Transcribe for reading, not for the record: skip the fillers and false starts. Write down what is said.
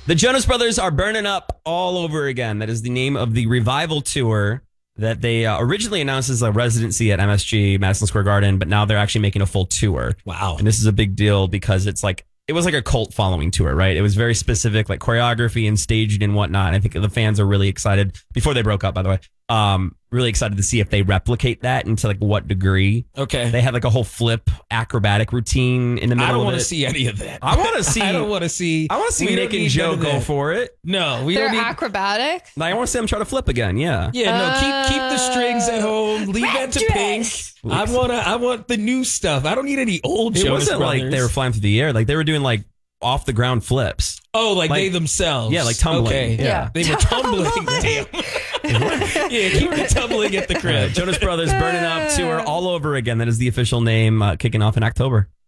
The Jonas Brothers are burning up all over again. That is the name of the revival tour that they originally announced as a residency at MSG, Madison Square Garden, but now they're actually making a full tour. Wow. And this is a big deal because it was like a cult following tour, right? It was very specific, like choreography and staging and whatnot. I think the fans are really excited, before they broke up, by the way, really excited to see if they replicate that and to like what degree. Okay. They had like a whole flip acrobatic routine in the middle of it. I don't want to see any of that. I want to see. I don't want to see. I want to see Nick and Joe go for it. No, we They're don't need. acrobatic. I want to see them try to flip again. Yeah. Yeah, no. Keep the strings at home. Leave that to Pink. I want the new stuff. I don't need any old. It Jonas wasn't Brothers. like they were flying through the air. Like they were doing like off the ground flips. Oh, like they themselves. Yeah, like tumbling. Okay. Yeah. They were tumbling. Damn. Yeah, keep the tumbling at the crib. Jonas Brothers burning up tour all over again. That is the official name, kicking off in October.